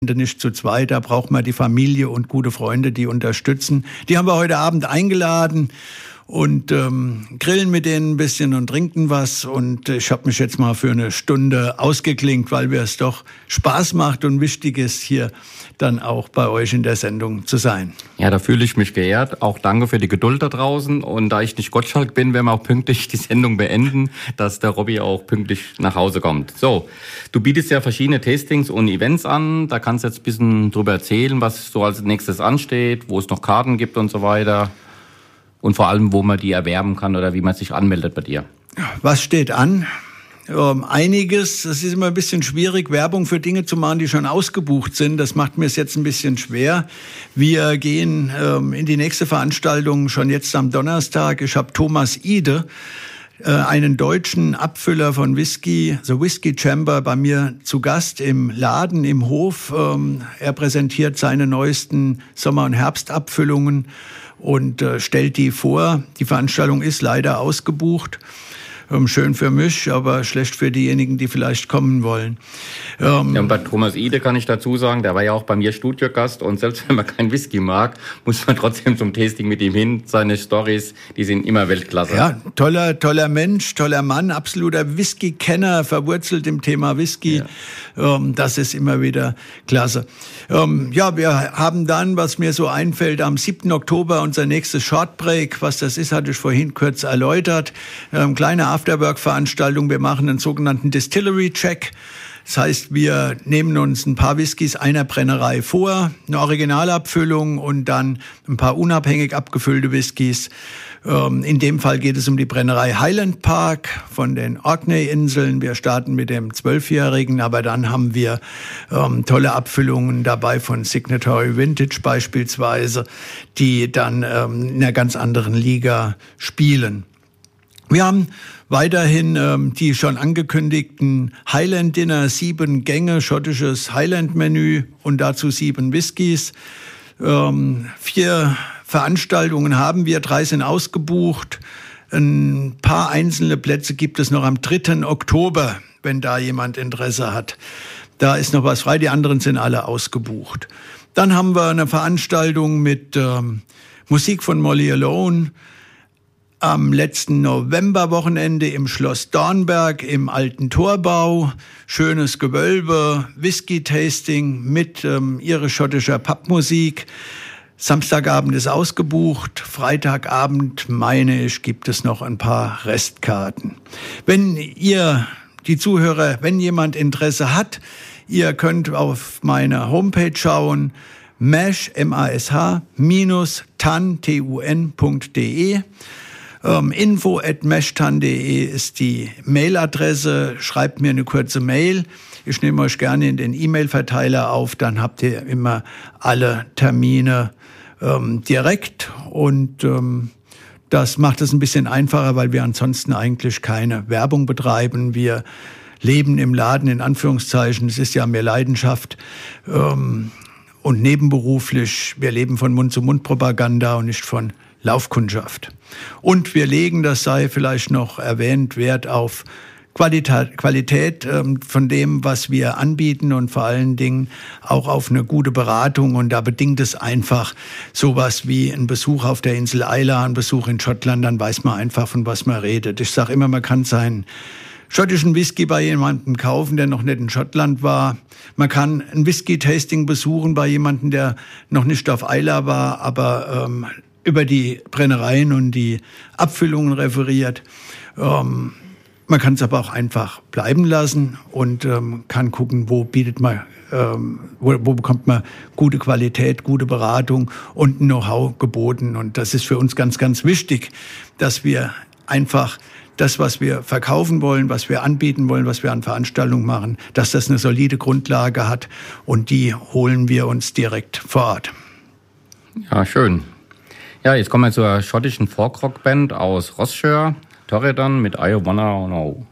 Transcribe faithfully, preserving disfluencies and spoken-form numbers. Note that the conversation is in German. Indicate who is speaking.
Speaker 1: nicht zu zweit, da braucht man die Familie und gute Freunde, die unterstützen. Die haben wir heute Abend eingeladen und ähm, grillen mit denen ein bisschen und trinken was. Und ich habe mich jetzt mal für eine Stunde ausgeklinkt, weil mir es doch Spaß macht und wichtig ist, hier dann auch bei euch in der Sendung zu sein.
Speaker 2: Ja, da fühle ich mich geehrt. Auch danke für die Geduld da draußen. Und da ich nicht Gottschalk bin, werden wir auch pünktlich die Sendung beenden, dass der Robby auch pünktlich nach Hause kommt. So, du bietest ja verschiedene Tastings und Events an. Da kannst du jetzt ein bisschen drüber erzählen, was so als nächstes ansteht, wo es noch Karten gibt und so weiter. Und vor allem, wo man die erwerben kann oder wie man sich anmeldet bei dir.
Speaker 1: Was steht an? Ähm, einiges. Es ist immer ein bisschen schwierig, Werbung für Dinge zu machen, die schon ausgebucht sind. Das macht mir es jetzt ein bisschen schwer. Wir gehen ähm, in die nächste Veranstaltung schon jetzt am Donnerstag. Ich habe Thomas Ide, äh, einen deutschen Abfüller von Whisky, The Whisky Chamber, bei mir zu Gast im Laden, im Hof. Ähm, er präsentiert seine neuesten Sommer- und Herbstabfüllungen und äh, stellt die vor. Die Veranstaltung ist leider ausgebucht. Ähm, schön für mich, aber schlecht für diejenigen, die vielleicht kommen wollen.
Speaker 2: Ähm, ja, und bei Thomas Ide kann ich dazu sagen, der war ja auch bei mir Studiogast und selbst wenn man kein Whisky mag, muss man trotzdem zum Tasting mit ihm hin. Seine Storys, die sind immer Weltklasse.
Speaker 1: Ja, toller, toller Mensch, toller Mann, absoluter Whisky-Kenner, verwurzelt im Thema Whisky. Ja. Ähm, das ist immer wieder klasse. Ähm, ja, wir haben dann, was mir so einfällt, am siebten Oktober unser nächstes Shortbreak. Was das ist, hatte ich vorhin kurz erläutert. Ähm, kleine Afterwork-Veranstaltung. Wir machen einen sogenannten Distillery-Check. Das heißt, wir nehmen uns ein paar Whiskys einer Brennerei vor, eine Originalabfüllung und dann ein paar unabhängig abgefüllte Whiskys. In dem Fall geht es um die Brennerei Highland Park von den Orkney-Inseln. Wir starten mit dem Zwölfjährigen, aber dann haben wir ähm, tolle Abfüllungen dabei von Signatory Vintage beispielsweise, die dann ähm, in einer ganz anderen Liga spielen. Wir haben weiterhin ähm, die schon angekündigten Highland Dinner, sieben Gänge, schottisches Highland-Menü und dazu sieben Whiskys. Ähm, vier Veranstaltungen haben wir, drei sind ausgebucht. Ein paar einzelne Plätze gibt es noch am dritten Oktober, wenn da jemand Interesse hat. Da ist noch was frei, die anderen sind alle ausgebucht. Dann haben wir eine Veranstaltung mit ähm, Musik von Molly Alone am letzten Novemberwochenende im Schloss Dornberg im alten Torbau. Schönes Gewölbe, Whisky-Tasting mit ähm, irisch-schottischer Pappmusik. Samstagabend ist ausgebucht, Freitagabend, meine ich, gibt es noch ein paar Restkarten. Wenn ihr, die Zuhörer, wenn jemand Interesse hat, ihr könnt auf meine Homepage schauen, mash, M A S H, minus tan, T U N punkt de. Ähm, info at mashtan punkt de ist die Mailadresse. Schreibt mir eine kurze Mail. Ich nehme euch gerne in den E-Mail-Verteiler auf. Dann habt ihr immer alle Termine ähm, direkt. Und ähm, das macht es ein bisschen einfacher, weil wir ansonsten eigentlich keine Werbung betreiben. Wir leben im Laden, in Anführungszeichen. Es ist ja mehr Leidenschaft. Ähm, und nebenberuflich, wir leben von Mund-zu-Mund-Propaganda und nicht von Laufkundschaft. Und wir legen, das sei vielleicht noch erwähnt, Wert auf Qualität, Qualität ähm, von dem, was wir anbieten und vor allen Dingen auch auf eine gute Beratung. Und da bedingt es einfach sowas wie ein Besuch auf der Insel Islay, ein Besuch in Schottland, dann weiß man einfach, von was man redet. Ich sage immer, man kann seinen schottischen Whisky bei jemandem kaufen, der noch nicht in Schottland war. Man kann ein Whisky-Tasting besuchen bei jemandem, der noch nicht auf Islay war, aber ähm, über die Brennereien und die Abfüllungen referiert. Ähm, man kann es aber auch einfach bleiben lassen und ähm, kann gucken, wo bietet man, ähm, wo, wo bekommt man gute Qualität, gute Beratung und ein Know-how geboten. Und das ist für uns ganz, ganz wichtig, dass wir einfach das, was wir verkaufen wollen, was wir anbieten wollen, was wir an Veranstaltungen machen, dass das eine solide Grundlage hat und die holen wir uns direkt vor Ort.
Speaker 2: Ja, schön. Ja, jetzt kommen wir zur schottischen Folkrock-Band aus Ross-shire, Torridon mit I Wanna Know.